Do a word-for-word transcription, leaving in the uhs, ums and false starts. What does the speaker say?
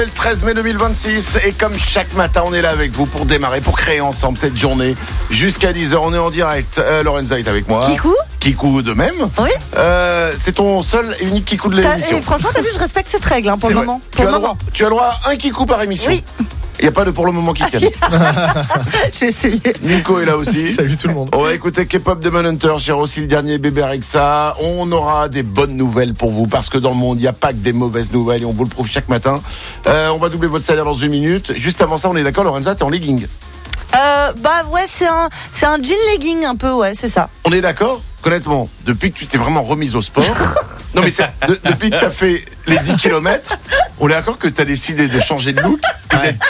Le treize mai deux mille vingt-six et comme chaque matin on est là avec vous pour démarrer, pour créer ensemble cette journée jusqu'à dix heures. On est en direct. euh, Lorenza est avec moi. Kikou Kikou de même. Oui. euh, C'est ton seul et unique Kikou de l'émission. Et franchement, t'as vu, je respecte cette règle hein, pour C'est le vrai. moment. Tu Pour as, le le moment. droit, tu as le droit à un Kikou par émission. Oui. Il n'y a pas de pour le moment qui tienne. J'ai essayé. Nico est là aussi. Salut tout le monde. On va écouter K-pop Demon Hunter, j'ai aussi le dernier bébé Rexa. On aura des bonnes nouvelles pour vous parce que dans le monde, il n'y a pas que des mauvaises nouvelles et on vous le prouve chaque matin. Euh, on va doubler votre salaire dans une minute. Juste avant ça, on est d'accord, Lorenza, t'es en legging. Euh, bah ouais, c'est un, c'est un jean legging un peu, ouais, c'est ça. On est d'accord? Honnêtement, depuis que tu t'es vraiment remise au sport, non mais c'est, de, depuis que t'as fait les dix kilomètres, on est d'accord que t'as décidé de changer de look et d'être